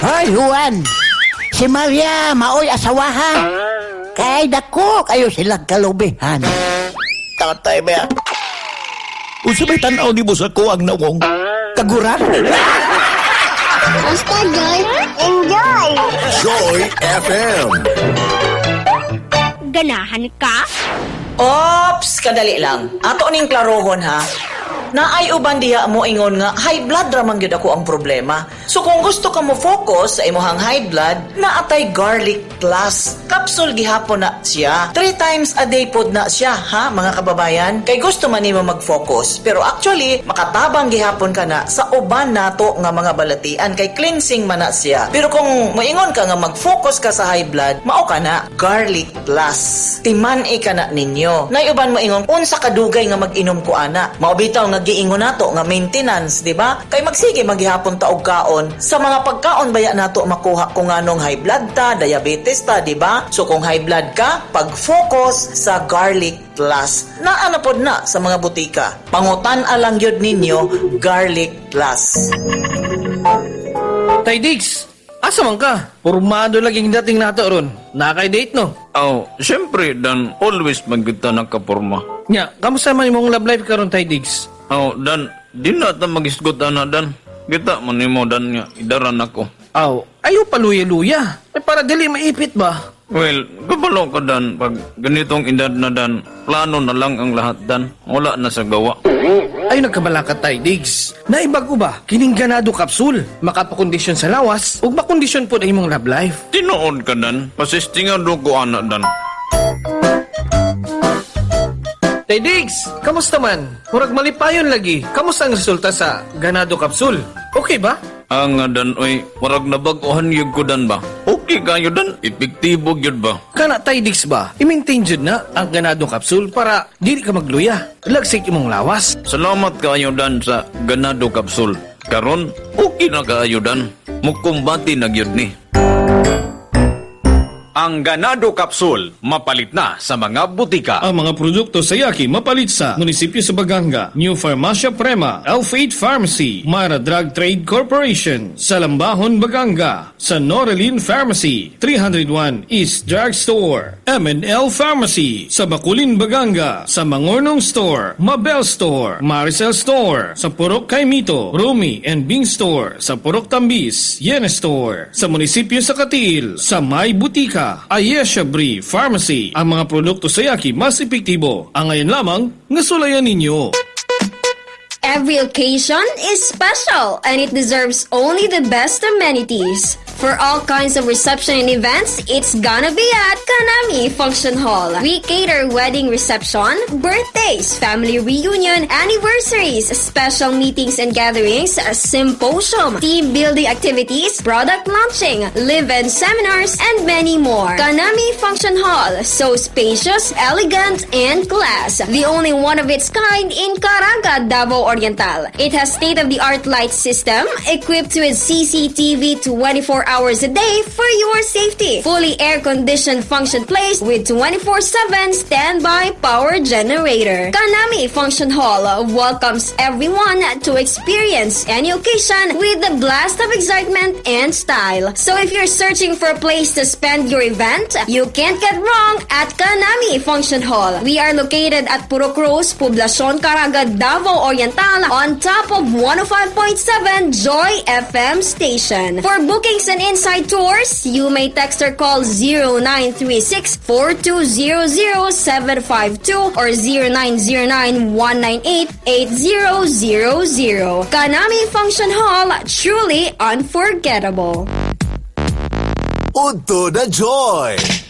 Hoy, Juan. Si Maria, maoy asawaha. Kay dako kayo silang kalubihan. Tatay ba? Unsa may tanaw ni mo sa kuwang nawong? Kaguran? Basta, Joy. Enjoy! Joy FM. Ganahan ka? Ops, kadali lang. Ato ning klarohon ha. Naay uban diha mo ingon nga high blood ramang gyud ako ang problema. So kung gusto ka mo focus sa imong high blood, naatay garlic plus. Capsule gihapon na siya. 3 times a day pod na siya ha mga kababayan. Kay gusto man nimo mag-focus, pero actually makatabang gihapon ka na sa uban nato nga mga balatian kay cleansing man na siya. Pero kung moingon ka nga mag-focus ka sa high blood, mao ka na garlic plus. Timan-i ka na ninyo. Nay uban moingon unsa kadugay nga mag-inom ko ana. Mao bitaw nga giingon nato nga maintenance, di ba? Kay magsige maghihapon ta og kaon. Sa mga pagkaon baya nato makuha kung anong high blood ta, diabetes ta, di ba? So kung high blood ka, pag-focus sa garlic plus. Naana pod na sa mga butika. Pangutan-a lang yun ninyo, garlic plus. Tay Diggs, asa man ka? Pormado laging dating nato ron. Nakay-date no? Oh, syempre, Dan, always magkita nakaporma. Nya, kamusta man imong love life karon Tay Diggs? Oh, Dan, di na ta mag-isgot na, Dan. Kita man mo, Dan, nga, idaran ako. Aw, ayaw pa luya-luya. Para dili maipit ba? Well, kabalo ka, Dan. Pag ganitong edad na, Dan, plano na lang ang lahat, Dan. Wala na sa gawa. Ay, nagkabala ka Tay Diggs. Naibago ba? Kining ganado kapsul. Makapakondisyon sa lawas ug makondisyon po na imong love life. Tinuod ka, Dan. Pasistingan do ko, anak, Dan. Tay Diggs, kamusta man? Murag malipayon lagi. Kamusta ang resulta sa ganado kapsul? Okay ba? Ang Dan, oy, marag nabaguhan yun ko, Dan ba? Okay kayo, Dan. Epektibo yun ba? Kana Tay Diggs ba? I-maintain jud na ang ganado kapsul para dili ka magluya. Lagsik imong lawas. Salamat kayo, Dan, sa ganado kapsul. Karon, okay na kayo, Dan. Mukumbati na yun ni. Ang Ganado Capsule, mapalit na sa mga butika. Ang mga produkto sa Yaki mapalit sa Munisipyo sa Baganga, New Farmacia Prema, L8 Pharmacy, Mara Drug Trade Corporation, sa Lambahon, Baganga, sa Norelin Pharmacy, 301 East Drug Store, M&L Pharmacy, sa Bakulin, Baganga, sa Mangornong Store, Mabel Store, Maricel Store, sa Purok Kaimito, Rumi and Bing Store, sa Purok Tambis, Yene Store, sa Munisipyo sa Katil, sa May Butika, Ayesha Brie Pharmacy. Ang mga produkto sa Yaki mas epektibo. Ang ngayon lamang, nasulayan ninyo. Every occasion is special and it deserves only the best amenities. For all kinds of reception and events, it's gonna be at Kanami Function Hall. We cater wedding reception, birthdays, family reunion, anniversaries, special meetings and gatherings, symposium, team building activities, product launching, live-in seminars, and many more. Kanami Function Hall, so spacious, elegant, and class. The only one of its kind in Caraga, Davao Oriental. It has state-of-the-art light system equipped with CCTV 24 hours a day for your safety. Fully air-conditioned function place with 24/7 standby power generator. Kanami Function Hall welcomes everyone to experience any occasion with a blast of excitement and style. So if you're searching for a place to spend your event, you can't get wrong at Kanami Function Hall. We are located at Puro Cruz, Poblacion Caraga, Davao Oriental on top of 105.7 Joy FM station. For bookings and inside tours, you may text or call 0936-4200-752 or 0909-198-8000. Kanami Function Hall, truly unforgettable. Udto na Joy!